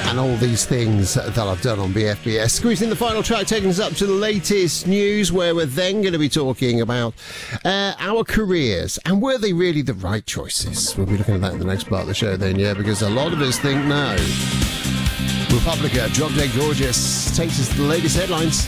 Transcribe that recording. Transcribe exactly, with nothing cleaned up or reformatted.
and all these things that I've done on B F B S. Squeezing the final track, taking us up to the latest news, where we're then going to be talking about uh, our careers and were they really the right choices. We'll be looking at that in the next part of the show then, yeah, because a lot of us think no. Republica, Drop Dead Gorgeous, takes us to the latest headlines.